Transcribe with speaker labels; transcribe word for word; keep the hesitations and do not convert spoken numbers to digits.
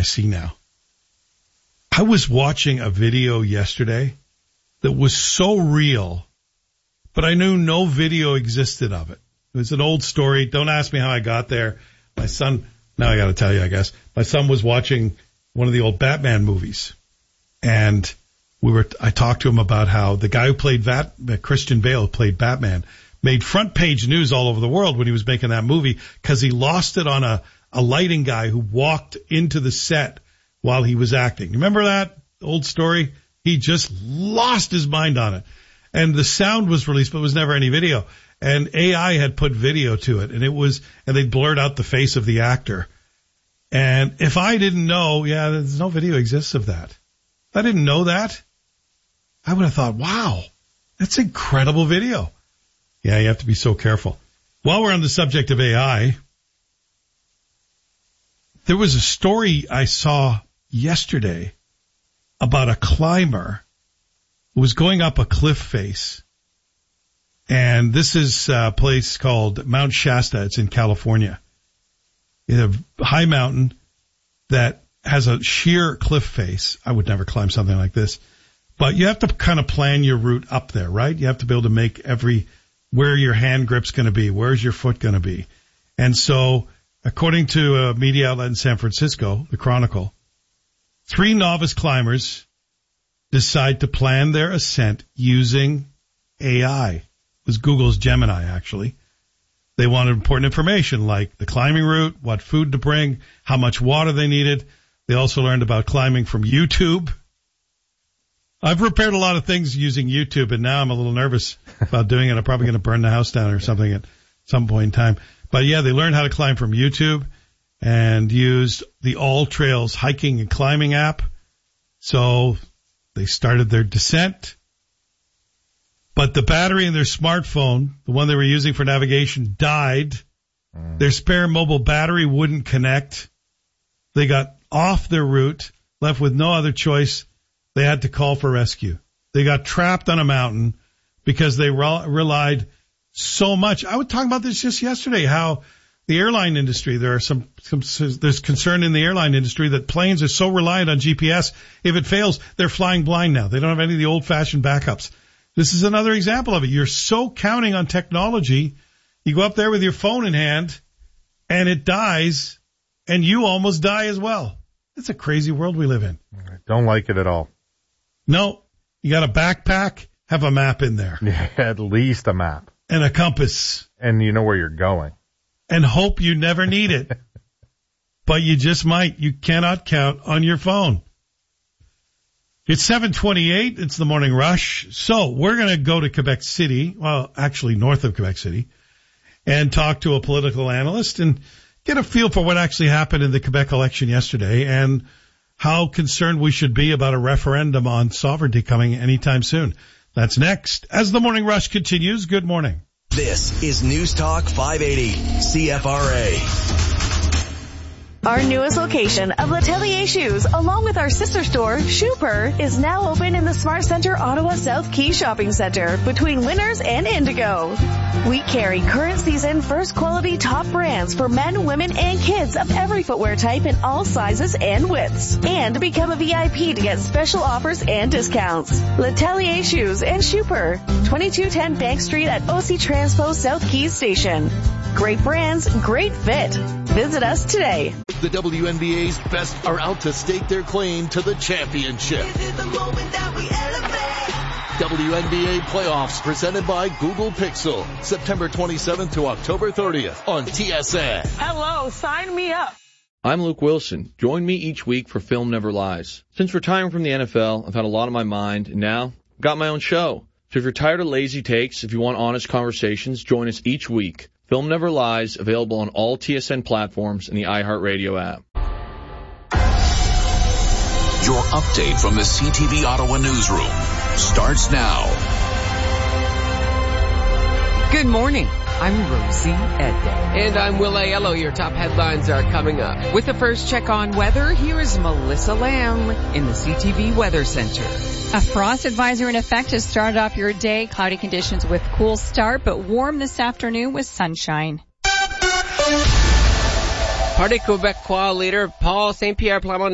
Speaker 1: see now. I was watching a video yesterday that was so real, but I knew no video existed of it. It was an old story. Don't ask me how I got there. My son, now I got to tell you, I guess. My son was watching one of the old Batman movies, and we were. I talked to him about how the guy who played Bat, Christian Bale, who played Batman, made front page news all over the world when he was making that movie because he lost it on a, a lighting guy who walked into the set while he was acting. You remember that old story? He just lost his mind on it. And the sound was released, but it was never any video. And A I had put video to it, and it was, and they blurred out the face of the actor. And if I didn't know, yeah, there's no video exists of that. If I didn't know that, I would have thought, wow, that's incredible video. Yeah, you have to be so careful. While we're on the subject of A I, there was a story I saw yesterday about a climber who was going up a cliff face. And this is a place called Mount Shasta. It's in California. It's a high mountain that has a sheer cliff face. I would never climb something like this. But you have to kind of plan your route up there, right? You have to be able to make every, where your hand grip's going to be, where's your foot going to be. And so, according to a media outlet in San Francisco, the Chronicle, three novice climbers decide to plan their ascent using A I. It was Google's Gemini, actually. They wanted important information like the climbing route, what food to bring, how much water they needed. They also learned about climbing from YouTube. I've repaired a lot of things using YouTube, and now I'm a little nervous about doing it. I'm probably going to burn the house down or something at some point in time. But, yeah, they learned how to climb from YouTube and used the All Trails hiking and climbing app. So they started their descent. But the battery in their smartphone, the one they were using for navigation, died. Mm. Their spare mobile battery wouldn't connect. They got off their route, left with no other choice. They had to call for rescue. They got trapped on a mountain because they re- relied so much. I was talking about this just yesterday, how the airline industry, there are some, some, there's concern in the airline industry that planes are so reliant on G P S. If it fails, they're flying blind now. They don't have any of the old-fashioned backups. This is another example of it. You're so counting on technology. You go up there with your phone in hand, and it dies, and you almost die as well. It's a crazy world we live in.
Speaker 2: I don't like it at all.
Speaker 1: No, you got a backpack, have a map in there.
Speaker 2: Yeah, at least a map.
Speaker 1: And a compass.
Speaker 2: And you know where you're going.
Speaker 1: And hope you never need it. But you just might. You cannot count on your phone. It's seven twenty-eight. It's the morning rush. So we're going to go to Quebec City, well, actually north of Quebec City, and talk to a political analyst and get a feel for what actually happened in the Quebec election yesterday and how concerned we should be about a referendum on sovereignty coming anytime soon. That's next. As the morning rush continues, good morning.
Speaker 3: This is News Talk five eighty, C F R A.
Speaker 4: Our newest location of L'Atelier Shoes, along with our sister store, Shooper, is now open in the Smart Center Ottawa South Quay Shopping Center between Winners and Indigo. We carry current season first quality top brands for men, women, and kids of every footwear type in all sizes and widths. And become a V I P to get special offers and discounts. L'Atelier Shoes and Shooper, twenty-two ten Bank Street at O C Transpo South Keys Station. Great brands, great fit. Visit us today.
Speaker 5: The W N B A's best are out to stake their claim to the championship.
Speaker 6: This is the moment that we elevate.
Speaker 5: W N B A playoffs presented by Google Pixel. September twenty-seventh to October thirtieth on T S N.
Speaker 7: Hello, sign me up.
Speaker 8: I'm Luke Wilson. Join me each week for Film Never Lies. Since retiring from the N F L, I've had a lot on my mind, and now I've got my own show. So if you're tired of lazy takes, if you want honest conversations, join us each week. Film Never Lies, available on all T S N platforms and the iHeartRadio app.
Speaker 9: Your update from the C T V Ottawa newsroom starts now.
Speaker 10: Good morning. I'm Rosie Edda.
Speaker 11: And I'm Will Aiello. Your top headlines are coming up.
Speaker 10: With the first check on weather, here is Melissa Lamb in the C T V Weather Center.
Speaker 12: A frost advisory in effect has started off your day. Cloudy conditions with cool start, but warm this afternoon with sunshine.
Speaker 11: Parti Québécois leader Paul Saint-Pierre Plamondon